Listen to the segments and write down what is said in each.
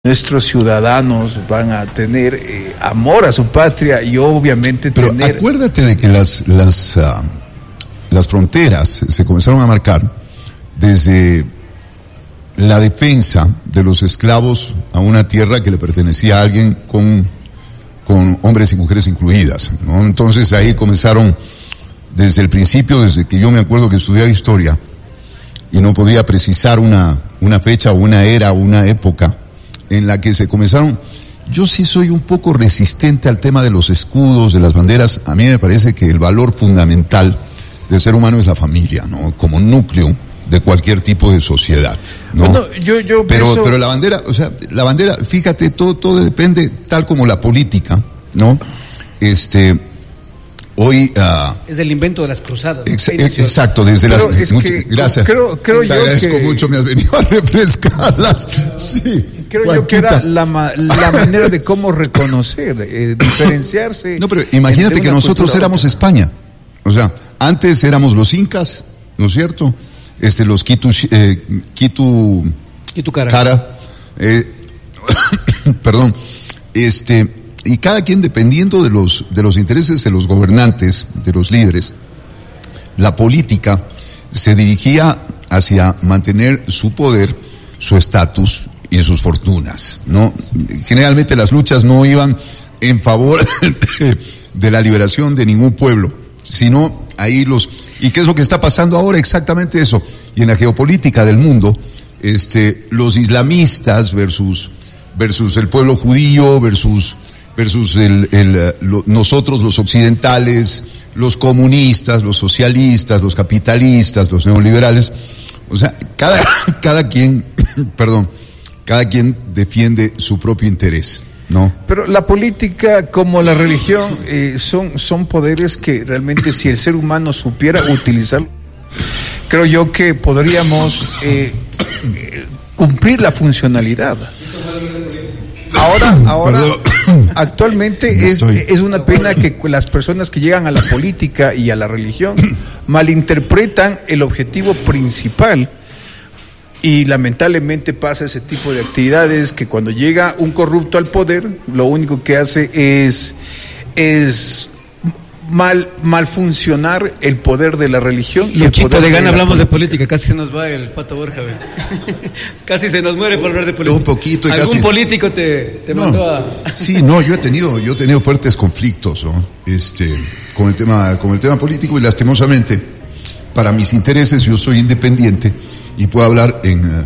nuestros ciudadanos van a tener amor a su patria y obviamente Pero tener... acuérdate de que las fronteras se comenzaron a marcar desde la defensa de los esclavos a una tierra que le pertenecía a alguien con hombres y mujeres incluidas, ¿no? Entonces ahí comenzaron desde el principio, desde que yo me acuerdo que estudiaba historia y no podía precisar una fecha o una era o una época en la que se comenzaron. Yo sí soy un poco resistente al tema de los escudos, de las banderas. A mí me parece que el valor fundamental del ser humano es la familia, ¿no? Como núcleo de cualquier tipo de sociedad, ¿no? Bueno, pero la bandera, o sea, la bandera, fíjate, todo depende, tal como la política, ¿no? Hoy es el invento de las cruzadas. Exacto, desde pero las gracias. Creo te agradezco mucho, me has venido a refrescarlas. Sí. Creo yo que era la manera de cómo reconocer, diferenciarse. No, pero imagínate que nosotros éramos España. O sea, antes éramos los incas, ¿no es cierto? Los Cara. Perdón. Y cada quien, dependiendo de los intereses de los gobernantes, de los líderes, la política se dirigía hacia mantener su poder, su estatus y sus fortunas, ¿no? Generalmente las luchas no iban en favor de la liberación de ningún pueblo, sino ahí ¿y qué es lo que está pasando ahora? Exactamente eso. Y en la geopolítica del mundo, los islamistas versus el pueblo judío, versus nosotros los occidentales, los comunistas, los socialistas, los capitalistas, los neoliberales. O sea, cada quien defiende su propio interés, ¿no? Pero la política como la religión son poderes que realmente, si el ser humano supiera utilizar, creo yo que podríamos cumplir la funcionalidad. Ahora actualmente es una pena que las personas que llegan a la política y a la religión malinterpretan el objetivo principal, y lamentablemente pasa ese tipo de actividades que cuando llega un corrupto al poder, lo único que hace es mal funcionar el poder de la religión. Y Luchito, el poder de gana hablamos de política, casi se nos va el Pato Borja, ¿ve? Casi se nos muere por hablar de política. Un poquito y ¿Algún casi político te mandó a...? Sí, no, yo he tenido fuertes conflictos, ¿no? Con el tema político, y lastimosamente, para mis intereses, yo soy independiente y puedo hablar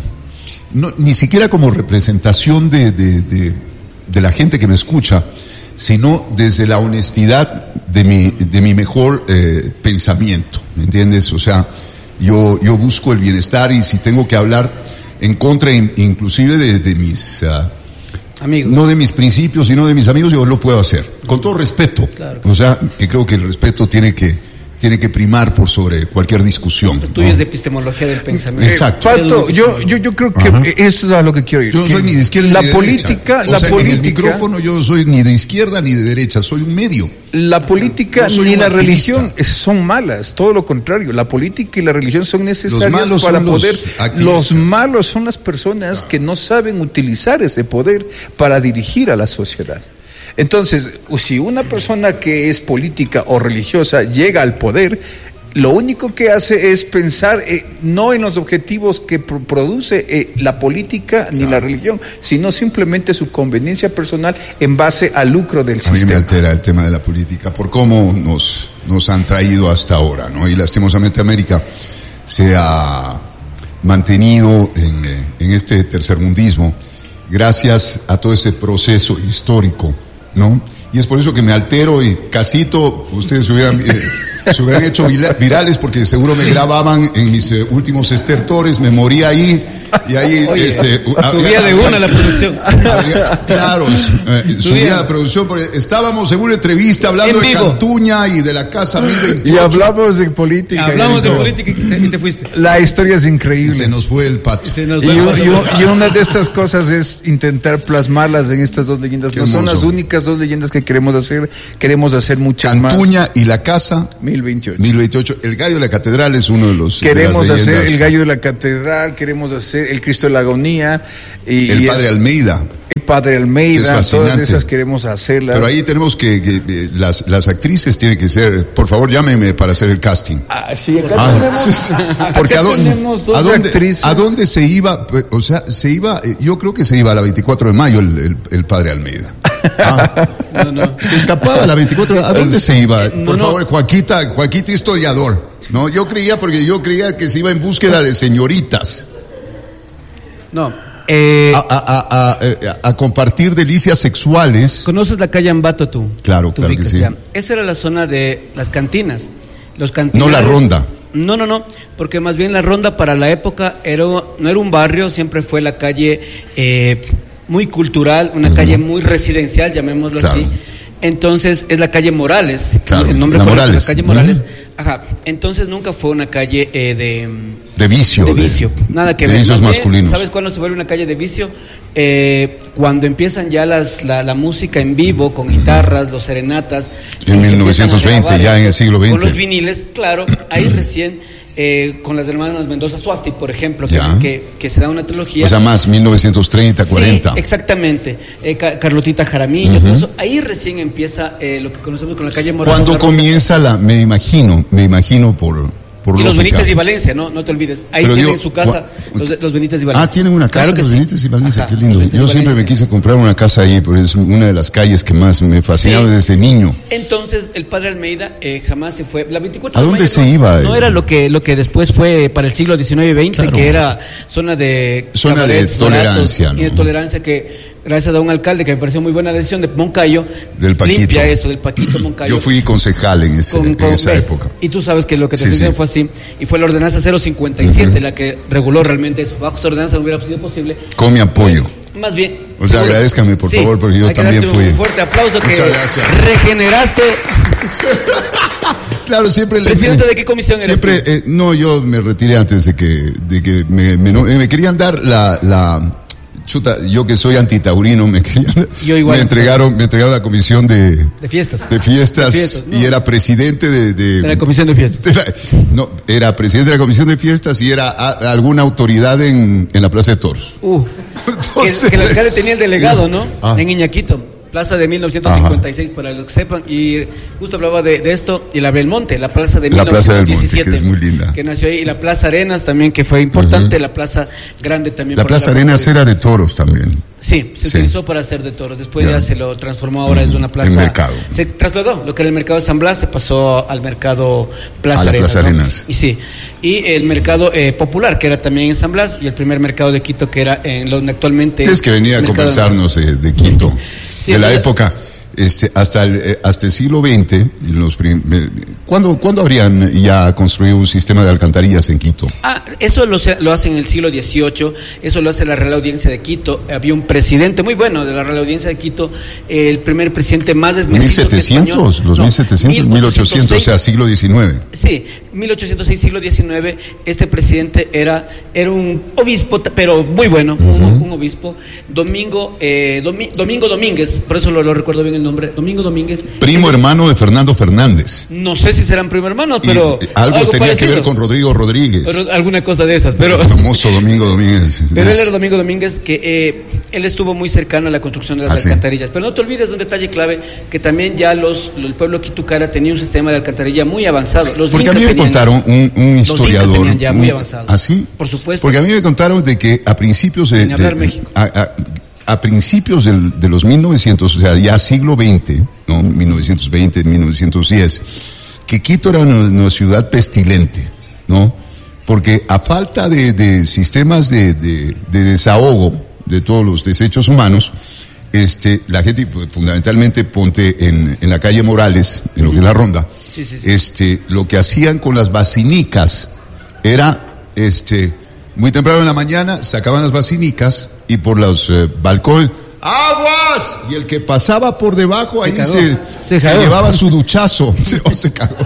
ni siquiera como representación de la gente que me escucha, sino desde la honestidad de mi mejor pensamiento, ¿me entiendes? O sea, yo busco el bienestar, y si tengo que hablar en contra inclusive de mis amigos, no de mis principios, sino de mis amigos, yo lo puedo hacer, con todo respeto. Claro. O sea, que creo que el respeto tiene que primar por sobre cualquier discusión. Lo tuyo es de epistemología del pensamiento. Exacto. Pato, yo creo que eso es a lo que quiero ir. Yo no soy ni de izquierda ni de política, derecha. En el micrófono yo no soy ni de izquierda ni de derecha, soy un medio. La política ni la religión son malas, todo lo contrario. La política y la religión son necesarias para poder. Los malos son las personas que no saben utilizar ese poder para dirigir a la sociedad. Entonces, si una persona que es política o religiosa llega al poder, lo único que hace es pensar no en los objetivos que produce la política ni la religión, sino simplemente su conveniencia personal en base al lucro del sistema. A mí me altera el tema de la política por cómo nos han traído hasta ahora, ¿no? Y lastimosamente América se ha mantenido en este tercermundismo gracias a todo ese proceso histórico, ¿no? Y es por eso que me altero, y casito, ustedes se hubieran hecho virales, porque seguro me grababan en mis últimos estertores, me moría ahí, y ahí subía de una la producción. Claro, subía la producción, porque estábamos en una entrevista hablando de Cantuña y de la Casa 1028. Y hablamos de política. Hablamos de política y te fuiste. La historia es increíble. Se nos fue el Pato. Y una de estas cosas es intentar plasmarlas en estas dos leyendas. No son las únicas dos leyendas que queremos hacer muchas más. Cantuña y la Casa 1028. El gallo de la catedral es uno de los. Queremos hacer el gallo de la catedral, queremos hacer el Cristo de la Agonía. Y el Padre Almeida. El Padre Almeida, todas esas queremos hacerlas. Pero ahí tenemos que las actrices tienen que ser, por favor llámenme para hacer el casting. Sí, acá porque actrices. ¿A dónde se iba? O sea, yo creo que se iba a la 24 de mayo el Padre Almeida. No. Se escapaba a la 24 ¿a dónde se iba? Por favor, Joaquita historiador. No, yo creía que se iba en búsqueda de señoritas. No. A compartir delicias sexuales. ¿Conoces la calle Ambato tú? Claro que sí. Ya. Esa era la zona de las cantinas. No la Ronda. No, porque más bien la Ronda para la época no era un barrio, siempre fue la calle muy cultural, una calle muy residencial, llamémoslo así. Entonces es la calle Morales, el nombre fue la calle Morales. Ajá, entonces nunca fue una calle de vicio. Nada que ver. De vicios masculinos. ¿Sabes cuándo se vuelve una calle de vicio? Cuando empiezan ya la música en vivo, con guitarras, los serenatas. En 1920, ya en el siglo XX. Con los viniles, claro, ahí recién... con las hermanas Mendoza Suasti, por ejemplo, que se da una trilogía. O sea, más 1930, 40. Sí, exactamente. Carlotita Jaramillo, todo eso. Ahí recién empieza lo que conocemos con la calle Morales. Cuando comienza me imagino por y los Benítez y Valencia, no te olvides. Ahí pero tienen su casa los Benítez y Valencia. Tienen una casa, claro los Benítez y Valencia. Ajá, qué lindo. Yo siempre me quise comprar una casa ahí, porque es una de las calles que más me fascinaba desde niño. Entonces, el Padre Almeida jamás se fue. La 24 ¿A dónde se iba? No era lo que después fue para el siglo XIX y XX, que era zona de tolerancia, y de tolerancia que... Gracias a un alcalde que me pareció muy buena decisión de Moncayo, del Paquito Moncayo. Yo fui concejal en esa época. Y tú sabes que lo que te dicen fue así, y fue la ordenanza 057 la que reguló realmente eso. Bajo esa ordenanza no hubiera sido posible. Con mi apoyo. Más bien. O sea, agradézcame por favor, porque yo también fui. Un fuerte aplauso. Muchas gracias. Regeneraste. Claro, siempre ¿Presidente de qué comisión eres? Siempre, no, yo me retiré antes de que me querían dar la chuta, yo que soy antitaurino, me entregaron la comisión de fiestas. De fiestas, no. Y era presidente de la comisión de fiestas. Era presidente de la comisión de fiestas y era alguna autoridad en la Plaza de Toros. Entonces, que el alcalde tenía el delegado, ¿no? En Iñaquito. Plaza de 1956, para los que sepan, y justo hablaba de esto, y la Belmonte, la plaza de 1917, que es muy linda, que nació ahí, y la Plaza Arenas también, que fue importante, la Plaza Grande también. La Plaza Arenas era de toros también. Sí, se utilizó para hacer de toros, después ya se lo transformó, ahora es una plaza. El mercado. Se trasladó, lo que era el mercado de San Blas se pasó al mercado Plaza Arenas. Plaza Arenas. Y el mercado popular, que era también en San Blas, y el primer mercado de Quito, que era en donde actualmente... Es que venía a conversarnos de Quito. Sí, de la época hasta el siglo XX, ¿cuándo habrían ya construido un sistema de alcantarillas en Quito? Eso lo hace en el siglo XVIII, eso lo hace la Real Audiencia de Quito. Había un presidente muy bueno de la Real Audiencia de Quito, el primer presidente más desmestizo 1700, los 1700, 1800, o sea, siglo XIX. Sí, 1806, siglo XIX, este presidente era un obispo, pero muy bueno, un obispo, Domingo Domínguez, por eso lo recuerdo bien el nombre, Domingo Domínguez. Primo hermano de Fernando Fernández. No sé si serán primo hermanos, pero... Algo tenía parecido. Que ver con Rodrigo Rodríguez. Alguna cosa de esas, pero... El famoso Domingo Domínguez. Pero él era Domingo Domínguez, que él estuvo muy cercano a la construcción de las alcantarillas. Pero no te olvides de un detalle clave, que también ya el pueblo quitucara tenía un sistema de alcantarilla muy avanzado. Porque a mí me contaron un historiador... Los incas ya muy avanzado. ¿Ah, sí? Por supuesto. Porque a mí me contaron de que a principios a principios de los 1900, o sea, ya siglo XX, ¿no? 1920, 1910, que Quito era una ciudad pestilente, ¿no? Porque a falta de sistemas de desahogo de todos los desechos humanos, la gente, fundamentalmente, ponte en la calle Morales, en lo que es la Ronda, lo que hacían con las basinicas era, muy temprano en la mañana, sacaban las basinicas y por los balcones, ¡aguas! Y el que pasaba por debajo ahí se llevaba su duchazo. Se cagó.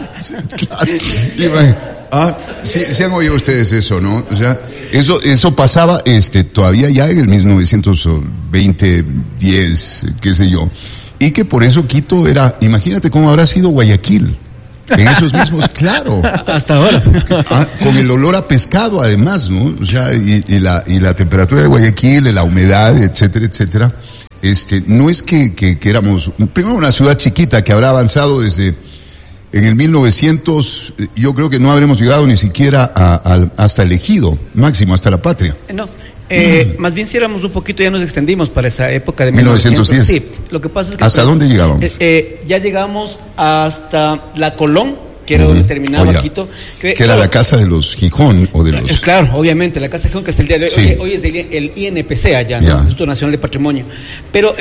Claro. Sí han oído ustedes eso, ¿no? O sea, eso pasaba, todavía ya en el 1920, 10, qué sé yo. Y que por eso Quito imagínate cómo habrá sido Guayaquil. En esos mismos, claro. Hasta ahora. Con el olor a pescado, además, ¿no? O sea, y la temperatura de Guayaquil, la humedad, etcétera, etcétera. No es que éramos, primero, una ciudad chiquita que habrá avanzado desde, en el 1900, yo creo que no habremos llegado ni siquiera hasta el Ejido, máximo, hasta La Patria. No. Más bien si éramos un poquito, ya nos extendimos para esa época de 1910. Sí, lo que pasa es que... ¿Hasta dónde llegábamos? Ya llegamos hasta la Colón, que era donde terminaba Quito. Que era la casa de los Gijón, o de los... Claro, obviamente, la casa de Gijón, que es el día de hoy. Sí. Hoy es el INPC allá, ¿no? Instituto Nacional de Patrimonio. Pero,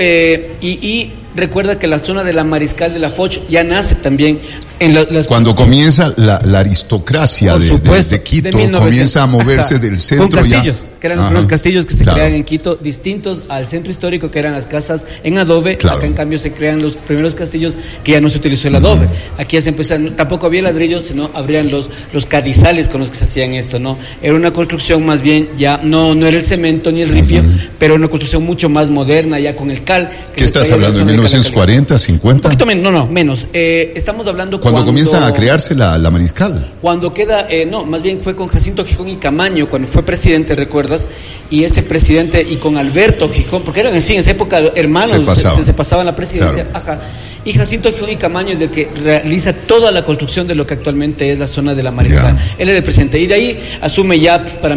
y recuerda que la zona de la Mariscal de la Foch ya nace también en cuando comienza la aristocracia de Quito, comienza a moverse del centro. Con castillos, que eran unos castillos que se crean en Quito, distintos al centro histórico, que eran las casas en adobe. Acá en cambio se crean los primeros castillos que ya no se utilizó el adobe. Aquí ya se empiezan, tampoco había ladrillos, sino habrían los cadizales con los que se hacían esto, ¿no? Era una construcción más bien, ya no era el cemento ni el ripio, pero una construcción mucho más moderna, ya con el cal. ¿Qué estás hablando? ¿En 1940, 50? Un poquito menos, menos. Estamos hablando cuando comienza a crearse la Mariscal. Cuando queda, más bien fue con Jacinto Gijón y Camaño, cuando fue presidente, ¿recuerdas? Y este presidente, y con Alberto Gijón, porque eran en esa época hermanos, se pasaban la presidencia. Claro. Y Jacinto Gijón y Camaño es el que realiza toda la construcción de lo que actualmente es la zona de la Mariscal. Él es el presidente. Y de ahí asume ya para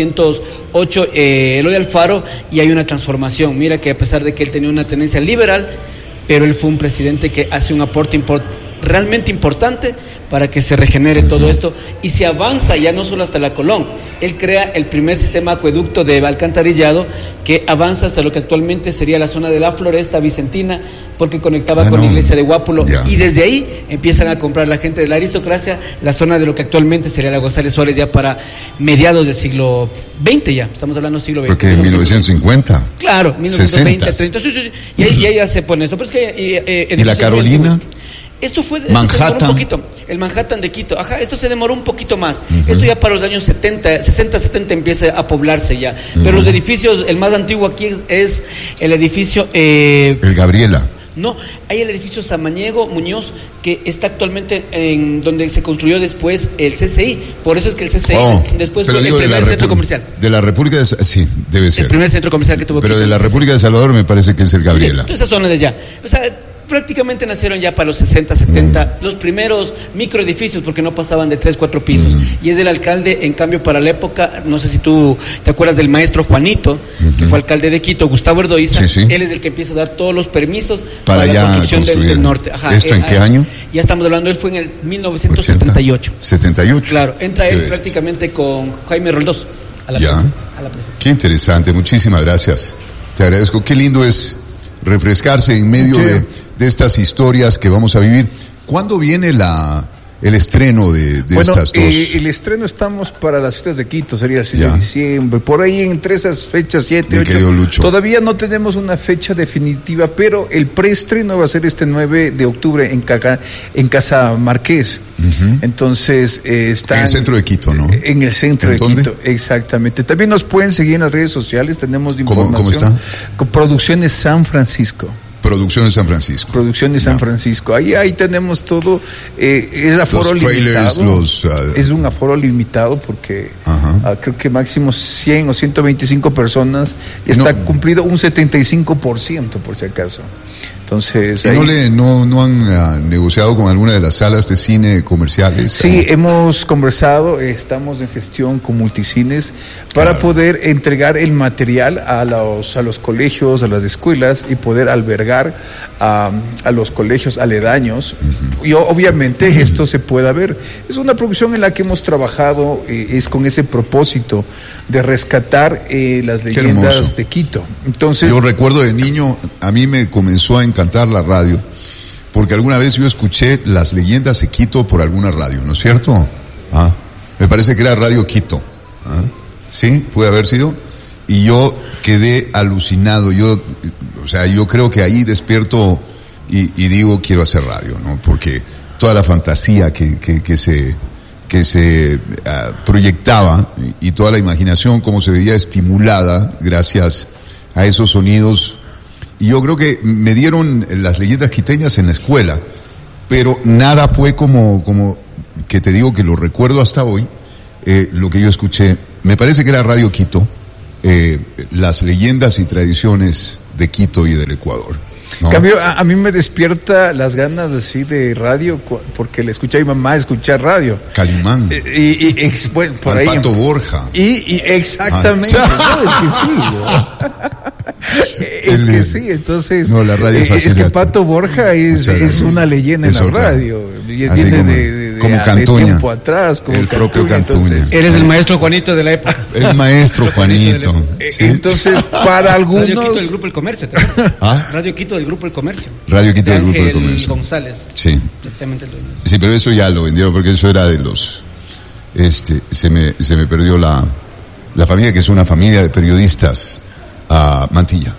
1908 Eloy Alfaro, y hay una transformación. Mira que a pesar de que él tenía una tendencia liberal, pero él fue un presidente que hace un aporte realmente importante para que se regenere todo esto, y se avanza ya no solo hasta la Colón. Él crea el primer sistema acueducto de alcantarillado que avanza hasta lo que actualmente sería la zona de la Floresta Vicentina, porque conectaba con la iglesia de Guápulo, y desde ahí empiezan a comprar la gente de la aristocracia la zona de lo que actualmente sería la González Suárez, ya para mediados del siglo XX, ya estamos hablando del siglo XX. Porque en 1950. Claro, 1920, 30, sí. Y ahí ya se pone esto. Pero es que, ¿y la Carolina? Esto fue Manhattan. Un poquito, el Manhattan de Quito. Esto se demoró un poquito más. Esto ya para los años 60, 70 empieza a poblarse ya. Pero los edificios, el más antiguo aquí es el edificio... el Gabriela. No, hay el edificio Samaniego Muñoz, que está actualmente en donde se construyó después el CCI. Por eso es que el CCI después fue el primer centro comercial. De la República de... Sí, debe ser. El primer centro comercial que tuvo. Pero de la República de Salvador me parece que es el Gabriela. Sí, esa zona de allá. O sea, prácticamente nacieron ya para los 60, 70, los primeros microedificios, porque no pasaban de 3, 4 pisos. Y es del alcalde, en cambio, para la época, no sé si tú te acuerdas del maestro Juanito, que fue alcalde de Quito, Gustavo Erdoiza. Él es el que empieza a dar todos los permisos para la construcción del norte. ¿Esto en qué año? Ya estamos hablando, él fue en el 1978. 78. Claro, entra él prácticamente con Jaime Roldós a la presidencia. Qué interesante, muchísimas gracias. Te agradezco. Qué lindo es refrescarse en medio de estas historias que vamos a vivir. ¿Cuándo viene el estreno de estas dos? El estreno estamos para las fiestas de Quito, sería así de diciembre, por ahí entre esas fechas 7, 8. Todavía no tenemos una fecha definitiva, pero el preestreno va a ser este 9 de octubre en Casa Marqués. Entonces está en el centro de Quito, ¿no? En el centro de Quito, exactamente. También nos pueden seguir en las redes sociales, tenemos información. ¿Cómo está? Con Producciones San Francisco. Producciones San Francisco. Producciones San Francisco. Ahí tenemos todo. Es aforo limitado. Es un aforo limitado porque creo que máximo 100 o 125 personas. Está cumplido un 75%, por si acaso. Entonces, ¿No han negociado con alguna de las salas de cine comerciales? Sí, hemos conversado, estamos en gestión con Multicines para poder entregar el material a los colegios, a las escuelas, y poder albergar a los colegios aledaños. Y obviamente esto se pueda ver. Es una producción en la que hemos trabajado, es con ese propósito de rescatar las leyendas de Quito. Entonces, yo recuerdo de niño, a mí me comenzó a encantar la radio, porque alguna vez yo escuché las leyendas de Quito por alguna radio, ¿no es cierto? Me parece que era Radio Quito. Sí, puede haber sido. Y yo quedé alucinado. Yo creo que ahí despierto y digo, quiero hacer radio, ¿no? Porque toda la fantasía que se proyectaba, y toda la imaginación como se veía estimulada gracias a esos sonidos. Y yo creo que me dieron las leyendas quiteñas en la escuela, pero nada fue como que te digo que lo recuerdo hasta hoy, lo que yo escuché, me parece que era Radio Quito, las leyendas y tradiciones de Quito y del Ecuador. ¿No? Cambio, a mí me despierta las ganas así de radio, porque le escuché a mi mamá escuchar radio. Calimán. Bueno, por ahí. Pato Borja. Y exactamente. Es que sí, entonces. No, la radio es que Pato Borja es una leyenda en la radio. Viene como Cantuña, de tiempo atrás, como el propio Cantuña. Eres el maestro Juanito de la época. El maestro Juanito. ¿Sí? Entonces, para algunos. Radio Quito del Grupo El Comercio. Radio Quito del Grupo El Comercio. Radio Quito del Grupo El Comercio. González. Sí. Sí, pero eso ya lo vendieron porque eso era de los. Se me perdió la familia, que es una familia de periodistas. Mantilla.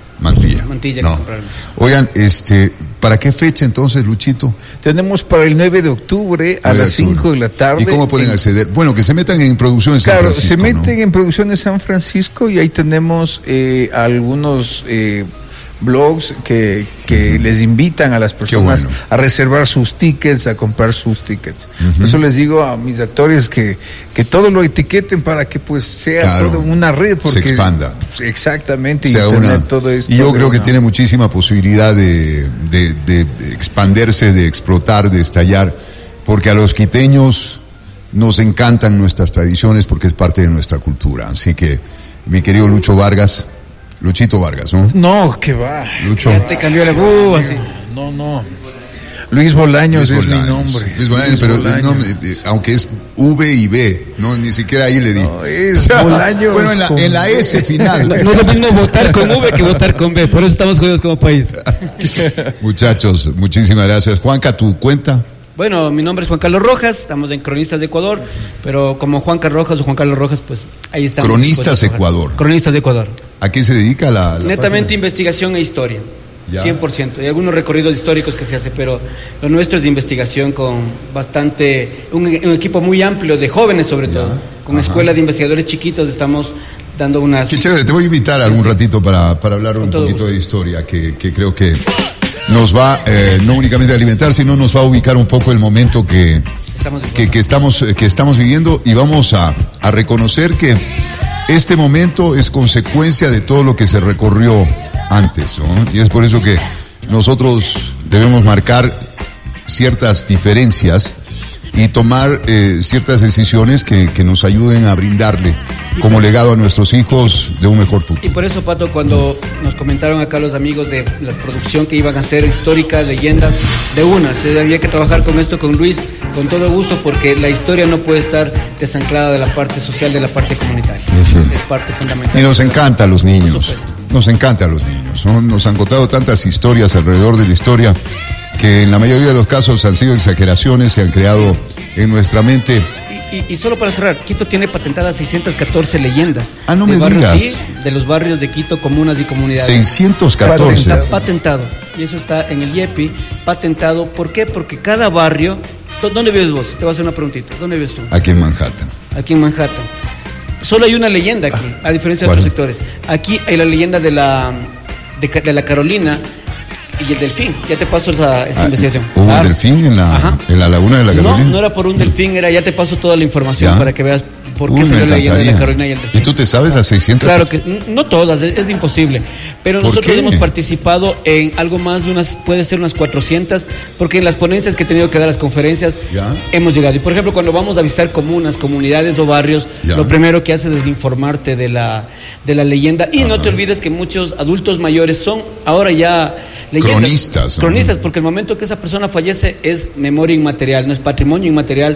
No. Oigan, ¿para qué fecha entonces, Luchito? Tenemos para el 9 de octubre a las 5 de la tarde. ¿Y cómo pueden acceder? Bueno, que se metan en Producciones San Francisco. Claro, se meten en Producciones San Francisco y ahí tenemos algunos blogs que les invitan a las personas a reservar sus tickets, a comprar sus tickets. Por eso les digo a mis actores que todo lo etiqueten para que pues sea toda una red, porque se expanda. Exactamente, sea internet, todo esto. Y yo creo que tiene muchísima posibilidad de expandirse, de explotar, de estallar, porque a los quiteños nos encantan nuestras tradiciones porque es parte de nuestra cultura. Así que, mi querido Luchito Vargas, ¿no? No, que va. Lucho. Ya te cambió la así. No. Luis Bolaños es mi nombre. Luis Bolaños, pero el nombre, aunque es V y B, no, ni siquiera ahí le di. No, es Bolaños. Bueno, en la S final. No es lo mismo votar con V que votar con B, por eso estamos jodidos como país. Muchachos, muchísimas gracias. Juanca, ¿tu cuenta? Bueno, mi nombre es Juan Carlos Rojas, estamos en Cronistas de Ecuador, pero como Juan Carlos Rojas, pues ahí estamos. Cronistas Ecuador. Cronistas de Ecuador. ¿A qué se dedica la Netamente investigación e historia. Ya. 100%. Hay algunos recorridos históricos que se hace, pero lo nuestro es de investigación con bastante, un equipo muy amplio de jóvenes sobre todo, con escuela de investigadores chiquitos, estamos dando unas... Qué chévere, te voy a invitar algún ratito para hablar un poquito de historia, que creo que nos va no únicamente a alimentar, sino nos va a ubicar un poco el momento que estamos viviendo, y vamos a reconocer que este momento es consecuencia de todo lo que se recorrió antes, ¿no? Y es por eso que nosotros debemos marcar ciertas diferencias y tomar ciertas decisiones que nos ayuden a brindarle como legado a nuestros hijos de un mejor futuro. Y por eso, Pato, cuando nos comentaron acá los amigos de la producción que iban a hacer históricas, leyendas, de una, había que trabajar con esto con Luis, con todo gusto, porque la historia no puede estar desanclada de la parte social, de la parte comunitaria. Es parte fundamental. Y nos encanta a los niños. Nos encanta a los niños, ¿no? Nos han contado tantas historias alrededor de la historia que en la mayoría de los casos han sido exageraciones, se han creado en nuestra mente. Y solo para cerrar, Quito tiene patentadas 614 leyendas. No me digas. Sí, de los barrios de Quito, comunas y comunidades. 614. Está patentado. Y eso está en el IEPI, patentado. ¿Por qué? Porque cada barrio... ¿Dónde vives vos? Te voy a hacer una preguntita. ¿Dónde vives tú? Aquí en Manhattan. Aquí en Manhattan. Solo hay una leyenda aquí, a diferencia de otros sectores. Aquí hay la leyenda de la Carolina y el delfín. Ya te paso esa investigación. ¿Hubo un delfín en la laguna de la Carolina? No era por un delfín, ya te paso toda la información para que veas por qué salió la leyenda de la Carolina y el delfín. ¿Y tú te sabes las 600? Claro que no todas, es imposible. Pero nosotros hemos participado en algo más de puede ser unas 400, porque en las ponencias que he tenido que dar, las conferencias, hemos llegado. Y por ejemplo, cuando vamos a visitar comunidades o barrios, lo primero que haces es informarte de la leyenda. Y no te olvides que muchos adultos mayores son ahora ya leyendas. Cronistas, porque el momento que esa persona fallece es memoria inmaterial, no es patrimonio inmaterial,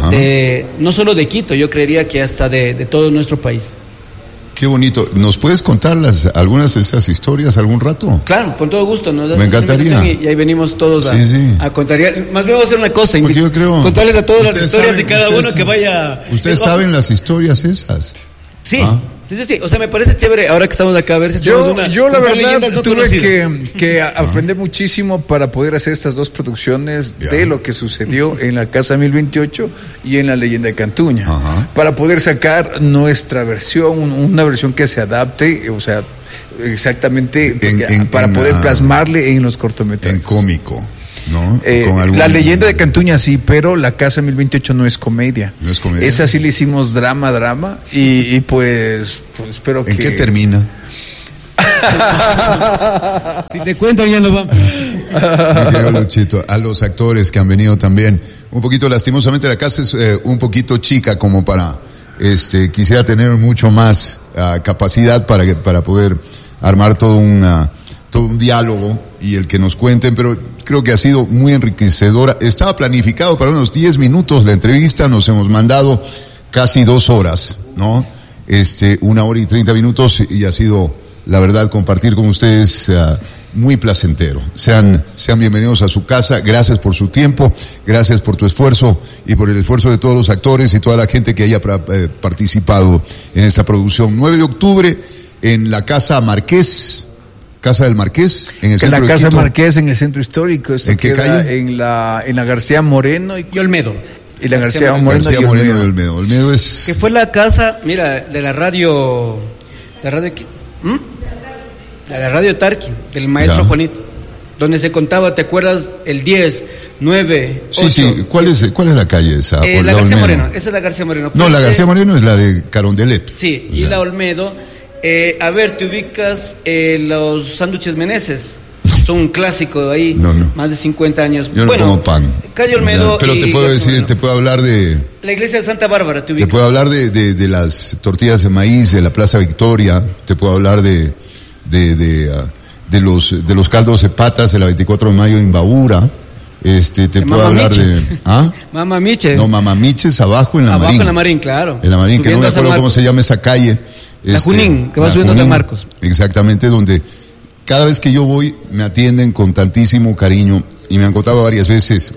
no solo de Quito, yo creería que hasta de todo nuestro país. Qué bonito. ¿Nos puedes contar algunas de esas historias algún rato? Claro, con todo gusto. Me encantaría. Y ahí venimos todos a contar. Más bien vamos a hacer una cosa. Porque yo creo... Contarles a todas las historias de cada uno que vaya... ¿Ustedes saben las historias esas? Sí. Sí. O sea, me parece chévere ahora que estamos acá a ver si yo la verdad tuve que aprender muchísimo para poder hacer estas dos producciones de lo que sucedió en la Casa 1028 y en la Leyenda de Cantuña, para poder sacar nuestra versión, una versión que se adapte, o sea, exactamente para poder plasmarle en los cortometrajes. En cómico. ¿no? La leyenda de Cantuña sí, pero La Casa 1028 no es comedia. No es comedia. Esa sí le hicimos drama, y pues espero que... ¿En qué termina? Si te cuentan ya no vamos. Luchito, a los actores que han venido también, un poquito lastimosamente la casa es un poquito chica como para, quisiera tener mucho más capacidad para poder armar todo un diálogo y el que nos cuenten, pero creo que ha sido muy enriquecedora. Estaba planificado para unos 10 minutos la entrevista, nos hemos mandado casi 2 horas, ¿no? 1 hora y 30 minutos y ha sido, la verdad, compartir con ustedes muy placentero. Sean bienvenidos a su casa. Gracias por su tiempo, gracias por tu esfuerzo y por el esfuerzo de todos los actores y toda la gente que haya participado en esta producción. 9 de octubre en la Casa Marqués. Casa del Marqués, en el centro de Quito. La Casa Marqués en el centro histórico. ¿En qué calle? En la García Moreno y Olmedo. Y la García Moreno y Olmedo. Olmedo es... Que fue la casa, mira, de la radio Tarqui, del maestro Juanito, donde se contaba, ¿te acuerdas? El 10, 9, 8. Sí. ¿Cuál es la calle esa? La García Moreno, esa es la García Moreno. No, la García Moreno es la de Carondelet. Sí, y la Olmedo. A ver, te ubicas los sándwiches Meneses. Son un clásico de ahí, más de 50 años. Yo no como pan. Calle Olmedo. Pero te puedo decir, te puedo hablar de... La iglesia de Santa Bárbara, te ubicas. Te puedo hablar de las tortillas de maíz de la Plaza Victoria, te puedo hablar de los caldos de patas de la 24 de mayo en Baura. Te puedo hablar de... ¿Ah? Mama Miche. No, Mama Miche es abajo en la Marín. Abajo en la Marín, claro. En la Marín, que no me acuerdo cómo se llama esa calle. La Junín, que va subiendo a San Marcos. Exactamente, donde cada vez que yo voy me atienden con tantísimo cariño y me han contado varias veces,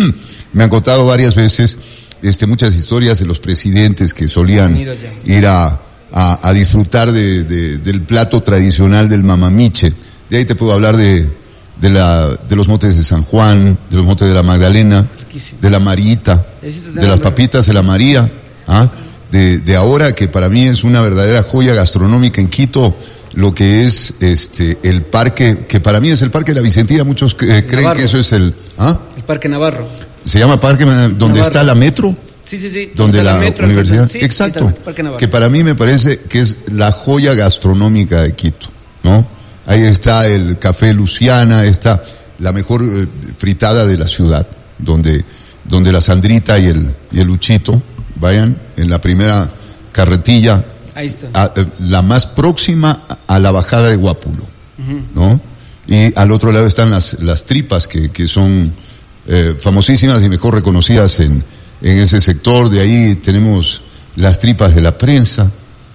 muchas historias de los presidentes que solían ir a disfrutar del plato tradicional del mamamiche. De ahí te puedo hablar de los motes de San Juan, de los motes de la Magdalena, de la Marita, de las papitas de la María, de ahora, que para mí es una verdadera joya gastronómica en Quito, lo que es el parque, que para mí es el Parque de la Vicentina. Muchos creen que eso es el Parque Navarro. Se llama Parque donde Navarro. Está la metro. Sí. Donde la universidad. Sí, exacto. Que para mí me parece que es la joya gastronómica de Quito, ¿no? Ahí está el Café Luciana, está la mejor fritada de la ciudad, donde la Sandrita y el Luchito vayan en la primera carretilla. Ahí está. La más próxima a la bajada de Guápulo, ¿no? Y al otro lado están las tripas que son famosísimas y mejor reconocidas en ese sector. De ahí tenemos las tripas de la prensa.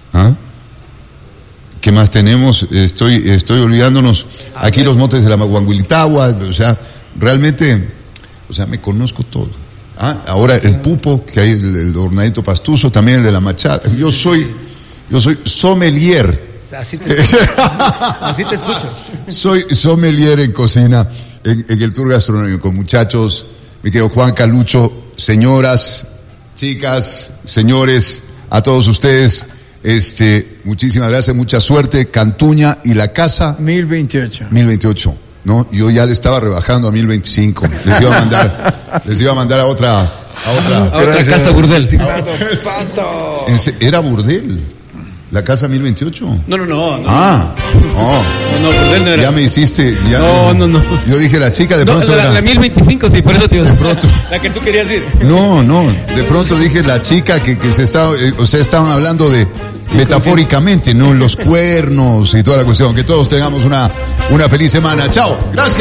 ¿Qué más tenemos? Estoy olvidándonos. Aquí los motes de la Maguanguilitagua, realmente, me conozco todo. Ahora el pupo, que hay el hornadito pastuso, también el de la machata. Yo soy sommelier. Así te escucho. Soy sommelier en cocina, en el tour gastronómico, con muchachos, mi querido Juan Calucho, señoras, chicas, señores, a todos ustedes, muchísimas gracias, mucha suerte. Cantuña y la casa 1028, ¿no? Yo ya le estaba rebajando a 1025. Les iba a mandar a otra casa burdel. ¿Era burdel? ¿La casa 1028? No. No, burdel no era. Ya me hiciste. No. Yo dije la chica de pronto. La 1025, sí, por eso te digo. De pronto. La que tú querías ir. No. De pronto dije la chica que se estaba. Estaban hablando de. Metafóricamente, ¿no? Los cuernos y toda la cuestión. Que todos tengamos una feliz semana. Chao. Gracias.